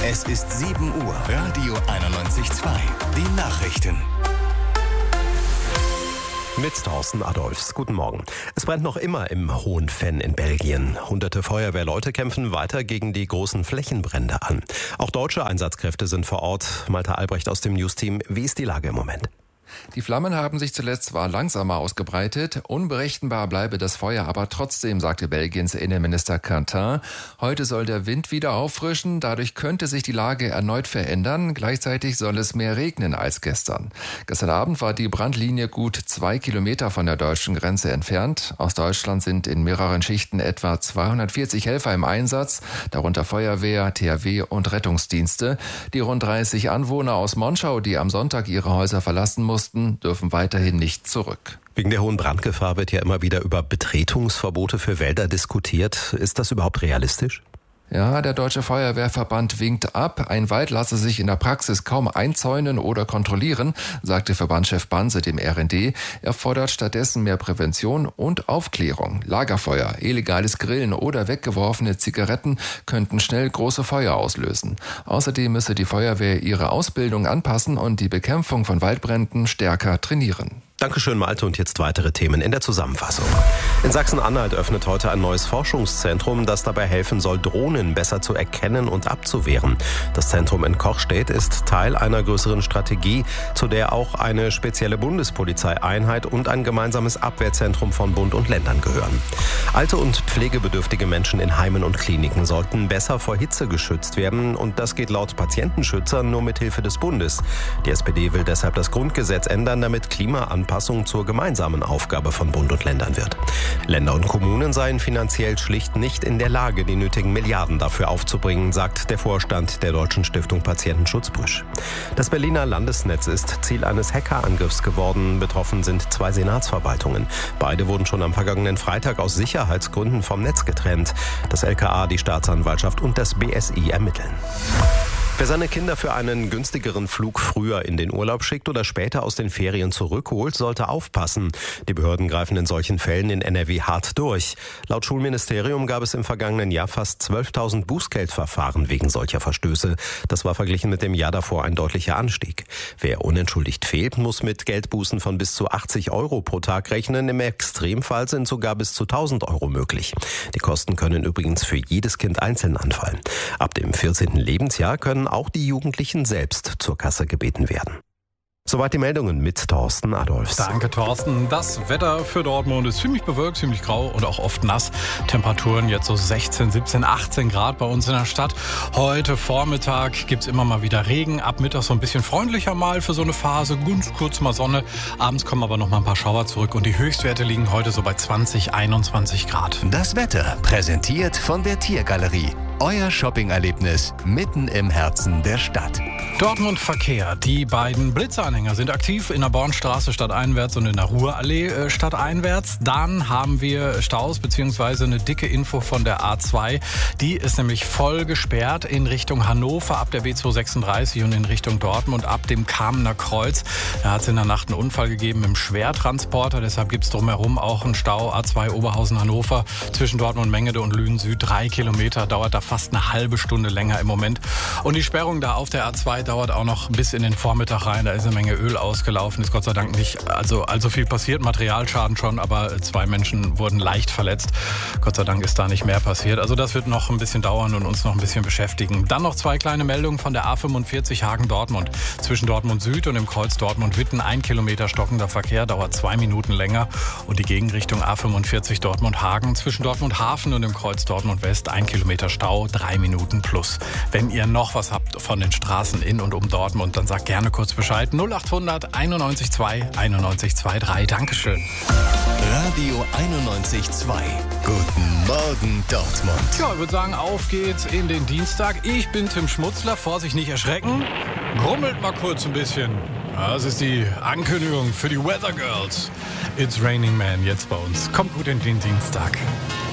Es ist 7 Uhr. Radio 91.2. Die Nachrichten. Mit Thorsten Adolfs. Guten Morgen. Es brennt noch immer im Hohen Venn in Belgien. Hunderte Feuerwehrleute kämpfen weiter gegen die großen Flächenbrände an. Auch deutsche Einsatzkräfte sind vor Ort. Malte Albrecht aus dem Newsteam. Wie ist die Lage im Moment? Die Flammen haben sich zuletzt zwar langsamer ausgebreitet, unberechenbar bleibe das Feuer aber trotzdem, sagte Belgiens Innenminister Quentin. Heute soll der Wind wieder auffrischen, dadurch könnte sich die Lage erneut verändern. Gleichzeitig soll es mehr regnen als gestern. Gestern Abend war die Brandlinie gut 2 Kilometer von der deutschen Grenze entfernt. Aus Deutschland sind in mehreren Schichten etwa 240 Helfer im Einsatz, darunter Feuerwehr, THW und Rettungsdienste. Die rund 30 Anwohner aus Monschau, die am Sonntag ihre Häuser verlassen mussten, dürfen weiterhin nicht zurück. Wegen der hohen Brandgefahr wird ja immer wieder über Betretungsverbote für Wälder diskutiert. Ist das überhaupt realistisch? Ja, der Deutsche Feuerwehrverband winkt ab. Ein Wald lasse sich in der Praxis kaum einzäunen oder kontrollieren, sagte Verbandschef Banse dem RND. Er fordert stattdessen mehr Prävention und Aufklärung. Lagerfeuer, illegales Grillen oder weggeworfene Zigaretten könnten schnell große Feuer auslösen. Außerdem müsse die Feuerwehr ihre Ausbildung anpassen und die Bekämpfung von Waldbränden stärker trainieren. Dankeschön, Malte. Und jetzt weitere Themen in der Zusammenfassung. In Sachsen-Anhalt öffnet heute ein neues Forschungszentrum, das dabei helfen soll, Drohnen besser zu erkennen und abzuwehren. Das Zentrum in Kochstedt ist Teil einer größeren Strategie, zu der auch eine spezielle Bundespolizeieinheit und ein gemeinsames Abwehrzentrum von Bund und Ländern gehören. Alte und pflegebedürftige Menschen in Heimen und Kliniken sollten besser vor Hitze geschützt werden. Und das geht laut Patientenschützern nur mit Hilfe des Bundes. Die SPD will deshalb das Grundgesetz ändern, damit Klimaanpassung zur gemeinsamen Aufgabe von Bund und Ländern wird. Länder und Kommunen seien finanziell schlicht nicht in der Lage, die nötigen Milliarden dafür aufzubringen, sagt der Vorstand der Deutschen Stiftung Patientenschutz Brüsch. Das Berliner Landesnetz ist Ziel eines Hackerangriffs geworden. Betroffen sind 2 Senatsverwaltungen. Beide wurden schon am vergangenen Freitag aus Sicherheitsgründen vom Netz getrennt. Das LKA, die Staatsanwaltschaft und das BSI ermitteln. Wer seine Kinder für einen günstigeren Flug früher in den Urlaub schickt oder später aus den Ferien zurückholt, sollte aufpassen. Die Behörden greifen in solchen Fällen in NRW hart durch. Laut Schulministerium gab es im vergangenen Jahr fast 12.000 Bußgeldverfahren wegen solcher Verstöße. Das war verglichen mit dem Jahr davor ein deutlicher Anstieg. Wer unentschuldigt fehlt, muss mit Geldbußen von bis zu 80 € pro Tag rechnen. Im Extremfall sind sogar bis zu 1.000 € möglich. Die Kosten können übrigens für jedes Kind einzeln anfallen. Ab dem 14. Lebensjahr können auch die Jugendlichen selbst zur Kasse gebeten werden. Soweit die Meldungen mit Thorsten Adolfs. Danke, Thorsten. Das Wetter für Dortmund ist ziemlich bewölkt, ziemlich grau und auch oft nass. Temperaturen jetzt so 16, 17, 18 Grad bei uns in der Stadt. Heute Vormittag gibt's immer mal wieder Regen. Ab Mittag so ein bisschen freundlicher mal für so eine Phase. Ganz kurz mal Sonne. Abends kommen aber noch mal ein paar Schauer zurück. Und die Höchstwerte liegen heute so bei 20, 21 Grad. Das Wetter präsentiert von der Tiergalerie. Euer Shopping-Erlebnis mitten im Herzen der Stadt. Dortmund Verkehr. Die beiden Blitzanhänger sind aktiv in der Bornstraße stadteinwärts und in der Ruhrallee stadteinwärts. Dann haben wir Staus bzw. eine dicke Info von der A2. Die ist nämlich voll gesperrt in Richtung Hannover ab der B236 und in Richtung Dortmund ab dem Kamener Kreuz. Da hat es in der Nacht einen Unfall gegeben im Schwertransporter. Deshalb gibt es drumherum auch einen Stau. A2 Oberhausen-Hannover zwischen Dortmund Mengede und Lünen Süd. 3 Kilometer, dauert da fast eine halbe Stunde länger im Moment. Und die Sperrung da auf der A2 dauert auch noch bis in den Vormittag rein. Da ist eine Menge Öl ausgelaufen. Ist Gott sei Dank nicht also viel passiert. Materialschaden schon, aber 2 Menschen wurden leicht verletzt. Gott sei Dank ist da nicht mehr passiert. Also das wird noch ein bisschen dauern und uns noch ein bisschen beschäftigen. Dann noch 2 kleine Meldungen von der A45 Hagen-Dortmund. Zwischen Dortmund Süd und dem Kreuz Dortmund-Witten 1 Kilometer stockender Verkehr, dauert 2 Minuten länger. Und die Gegenrichtung A45 Dortmund-Hagen zwischen Dortmund Hafen und dem Kreuz Dortmund West 1 Kilometer Stau, 3 Minuten plus. Wenn ihr noch was habt von den Straßen in und um Dortmund, dann sagt gerne kurz Bescheid. 0800 91 2 91 23. Dankeschön. Radio 91.2. Guten Morgen, Dortmund. Ja, ich würde sagen, auf geht's in den Dienstag. Ich bin Tim Schmutzler. Vorsicht, nicht erschrecken. Grummelt mal kurz ein bisschen. Das ist die Ankündigung für die Weather Girls. It's Raining Man jetzt bei uns. Kommt gut in den Dienstag.